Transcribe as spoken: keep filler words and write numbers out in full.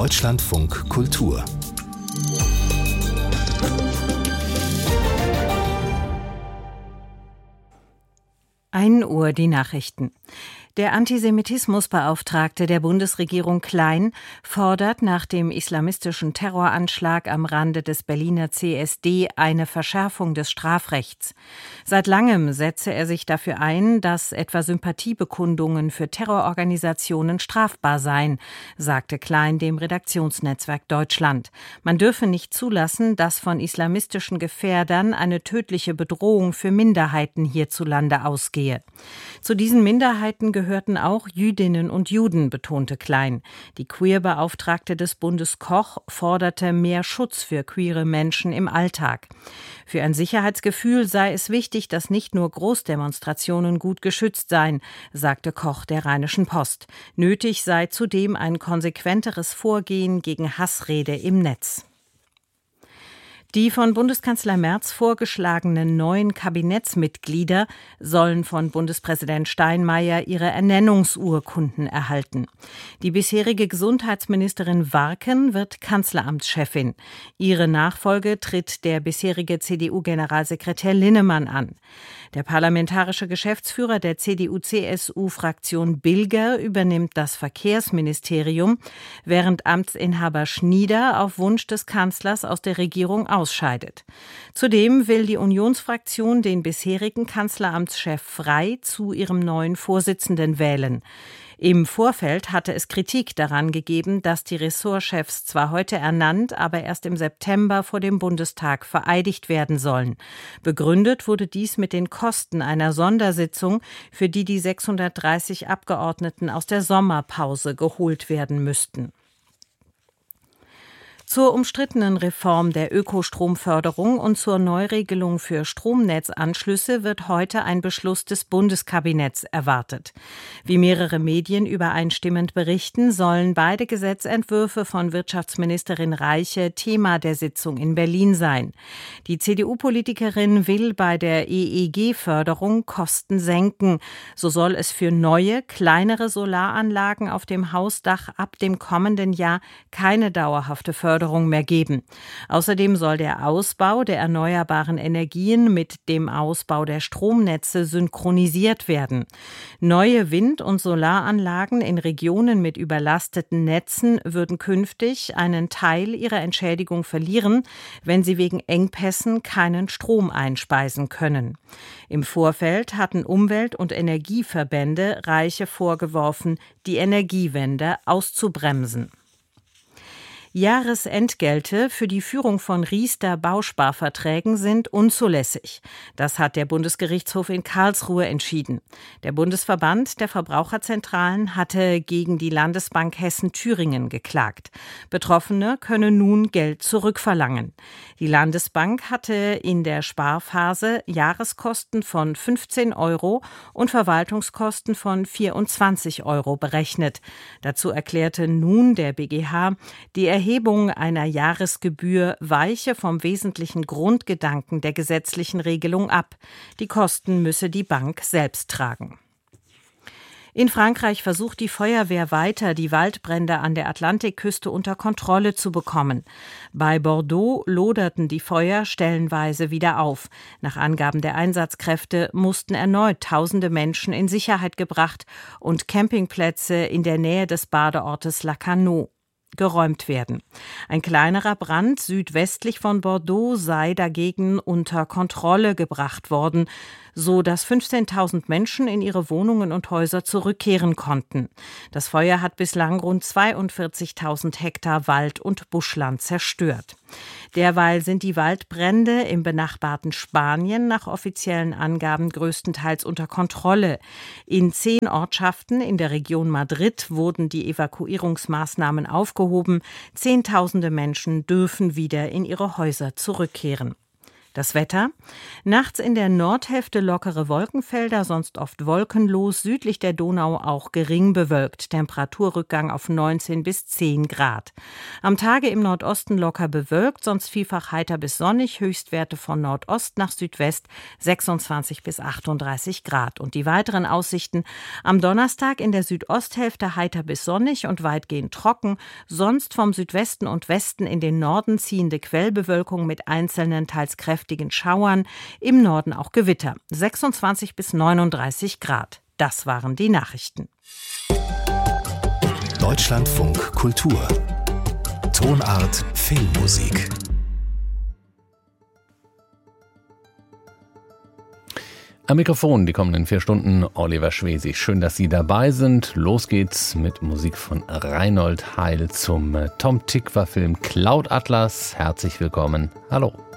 Deutschlandfunk Kultur. ein Uhr die Nachrichten. Der Antisemitismusbeauftragte der Bundesregierung Klein fordert nach dem islamistischen Terroranschlag am Rande des Berliner C S D eine Verschärfung des Strafrechts. Seit langem setze er sich dafür ein, dass etwa Sympathiebekundungen für Terrororganisationen strafbar seien, sagte Klein dem Redaktionsnetzwerk Deutschland. Man dürfe nicht zulassen, dass von islamistischen Gefährdern eine tödliche Bedrohung für Minderheiten hierzulande ausgehe. Zu diesen Minderheiten gehörten auch Jüdinnen und Juden, betonte Klein. Die Queer-Beauftragte des Bundes Koch forderte mehr Schutz für queere Menschen im Alltag. Für ein Sicherheitsgefühl sei es wichtig, dass nicht nur Großdemonstrationen gut geschützt seien, sagte Koch der Rheinischen Post. Nötig sei zudem ein konsequenteres Vorgehen gegen Hassrede im Netz. Die von Bundeskanzler Merz vorgeschlagenen neuen Kabinettsmitglieder sollen von Bundespräsident Steinmeier ihre Ernennungsurkunden erhalten. Die bisherige Gesundheitsministerin Warken wird Kanzleramtschefin. Ihre Nachfolge tritt der bisherige C D U-Generalsekretär Linnemann an. Der parlamentarische Geschäftsführer der C D U C S U-Fraktion Bilger übernimmt das Verkehrsministerium, während Amtsinhaber Schnieder auf Wunsch des Kanzlers aus der Regierung ausscheidet. Zudem will die Unionsfraktion den bisherigen Kanzleramtschef Frey zu ihrem neuen Vorsitzenden wählen. Im Vorfeld hatte es Kritik daran gegeben, dass die Ressortchefs zwar heute ernannt, aber erst im September vor dem Bundestag vereidigt werden sollen. Begründet wurde dies mit den Kosten einer Sondersitzung, für die die sechshundertdreißig Abgeordneten aus der Sommerpause geholt werden müssten. Zur umstrittenen Reform der Ökostromförderung und zur Neuregelung für Stromnetzanschlüsse wird heute ein Beschluss des Bundeskabinetts erwartet. Wie mehrere Medien übereinstimmend berichten, sollen beide Gesetzentwürfe von Wirtschaftsministerin Reiche Thema der Sitzung in Berlin sein. Die C D U-Politikerin will bei der E E G-Förderung Kosten senken. So soll es für neue, kleinere Solaranlagen auf dem Hausdach ab dem kommenden Jahr keine dauerhafte Förderung mehr geben. Außerdem soll der Ausbau der erneuerbaren Energien mit dem Ausbau der Stromnetze synchronisiert werden. Neue Wind- und Solaranlagen in Regionen mit überlasteten Netzen würden künftig einen Teil ihrer Entschädigung verlieren, wenn sie wegen Engpässen keinen Strom einspeisen können. Im Vorfeld hatten Umwelt- und Energieverbände Reiche vorgeworfen, die Energiewende auszubremsen. Jahresentgelte für die Führung von Riester-Bausparverträgen sind unzulässig. Das hat der Bundesgerichtshof in Karlsruhe entschieden. Der Bundesverband der Verbraucherzentralen hatte gegen die Landesbank Hessen-Thüringen geklagt. Betroffene können nun Geld zurückverlangen. Die Landesbank hatte in der Sparphase Jahreskosten von fünfzehn Euro und Verwaltungskosten von vierundzwanzig Euro berechnet. Dazu erklärte nun der B G H, die Erhebung einer Jahresgebühr weiche vom wesentlichen Grundgedanken der gesetzlichen Regelung ab. Die Kosten müsse die Bank selbst tragen. In Frankreich versucht die Feuerwehr weiter, die Waldbrände an der Atlantikküste unter Kontrolle zu bekommen. Bei Bordeaux loderten die Feuer stellenweise wieder auf. Nach Angaben der Einsatzkräfte mussten erneut tausende Menschen in Sicherheit gebracht und Campingplätze in der Nähe des Badeortes Lacanau geräumt werden. Ein kleinerer Brand südwestlich von Bordeaux sei dagegen unter Kontrolle gebracht worden, so dass fünfzehntausend Menschen in ihre Wohnungen und Häuser zurückkehren konnten. Das Feuer hat bislang rund zweiundvierzigtausend Hektar Wald- und Buschland zerstört. Derweil sind die Waldbrände im benachbarten Spanien nach offiziellen Angaben größtenteils unter Kontrolle. In zehn Ortschaften in der Region Madrid wurden die Evakuierungsmaßnahmen aufgehoben. Zehntausende Menschen dürfen wieder in ihre Häuser zurückkehren. Das Wetter: Nachts in der Nordhälfte lockere Wolkenfelder, sonst oft wolkenlos, südlich der Donau auch gering bewölkt. Temperaturrückgang auf neunzehn bis zehn Grad. Am Tage im Nordosten locker bewölkt, sonst vielfach heiter bis sonnig, Höchstwerte von Nordost nach Südwest sechsundzwanzig bis achtunddreißig Grad. Und die weiteren Aussichten: Am Donnerstag in der Südosthälfte heiter bis sonnig und weitgehend trocken, sonst vom Südwesten und Westen in den Norden ziehende Quellbewölkung mit einzelnen, teils kräftigen Schauern, im Norden auch Gewitter. sechsundzwanzig bis neununddreißig Grad. Das waren die Nachrichten. Deutschlandfunk Kultur. Tonart Filmmusik. Am Mikrofon die kommenden vier Stunden Oliver Schwesig. Schön, dass Sie dabei sind. Los geht's mit Musik von Reinhold Heil zum Tom Tykwer Film Cloud Atlas. Herzlich willkommen. Hallo.